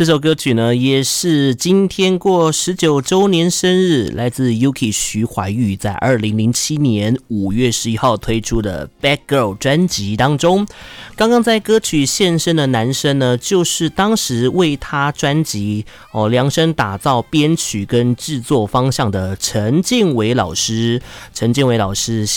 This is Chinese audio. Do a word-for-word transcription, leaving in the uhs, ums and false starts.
这首歌曲呢，也是今天过十九周年生日，来自 Yuki 徐怀钰在二零零七年五月十一号推出的 Bad Girl 专辑当中。刚刚在歌曲现身的男生呢，就是当时为他专辑哦量身打造编曲跟制作方向的陈建伟老师。陈建伟老师